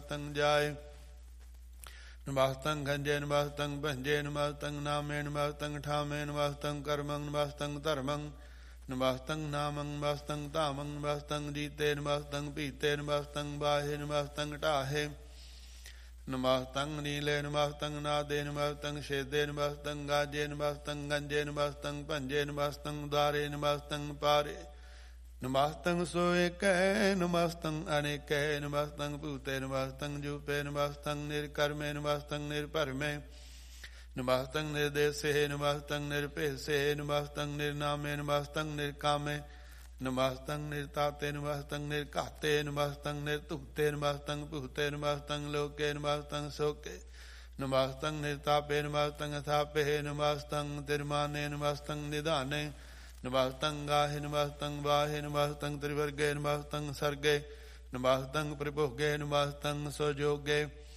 ਨਮਸਤੰ ਜਾਏ ਨਮਸਤੰ ਗੰਜੇ ਨਮਸਤੰ ਭੰਜੇ ਨਮਸਤੰ ਨਾਮੇ ਨਮਸਤੰ ਠਾਮੇ ਨਮਸਤੰ ਕਰਮੰ ਨਮਸਤੰ ਧਰਮੰ ਨਮਸਤੰ ਨਾਮੰ ਨਮਸਤੰ ਧਾਮੰ ਨਮਸਤੰ ਜੀਤੇ ਨਮਸਤੰ ਪੀਤੇ ਨਮਸਤੰ ਬਾਹੇ ਨਮਸਤੰ ਢਾਹੇ ਨਮਸਤੰ ਨੀਲੇ ਨਮਸਤੰ ਨਾਦੇ ਨਮਸਤੰ ਛੇਦੇ ਨਮਸਤੰ ਗਾਜੇ ਨਮਸਤੰ ਗੰਜੇ ਨਮਸਤੰ ਭੰਜੇ ਨਮਸਤੰ ਦਾਰੇ ਨਮਸਤੰ ਪਾਰੇ ਨਮਸਤੰ ਸੋਏਕੈ ਨਮਸਤੰ ਅਨੇਕੈ ਨਮਸਤੰ ਭੂਤੇ ਨਮਸਤੰ ਜੂਪੇ ਨਮਸਤੰ ਨਿਰਕਰਮੇ ਨਮਸਤੰ ਨਿਰਭਰਮੇ ਨਮਸਤੰ ਨਿਰਦੇਸੇ ਨਮਸਤੰ ਨਿਰਭੇਸੇ ਨਮਸਤੰ ਨਿਰਨਾਮੇ ਨਮਸਤੰ ਨਿਰਕਾਮੇ ਨਮਸਤੰ ਨਿਰਤਾਤੇ ਨਮਸਤੰ ਨਿਰਘਾਤੇ ਨਮਸਤੰ ਨਿਰਧੂਤੇ ਨਮਸਤੰ ਭੂਤੇ ਨਮਸਤੰ ਲੋਕੇ ਨਮਸਤੰ ਸੋਕੇ ਨਮਸਤੰ ਨਿਰਤਾਪੇ ਨਮਸਤੰ ਅਥਾਪੇ ਨਮਸਤੰ ਤਿਰਮਾਨੇ ਨਮਸਤੰ ਨਿਧਾਨੇ ਨਮਸਤੰ ਗਾਹੇ ਨਮਸਤੰ ਵਾਹੇ ਨਮਸਤੰ ਤ੍ਰਿਵਰਗੇ ਨਮਸਤੰ ਸਰਗੇ ਨਮਸਤੰ ਪ੍ਰਭੋਗੇ ਨਮਸਤੰ ਸੋਜੋਗੇ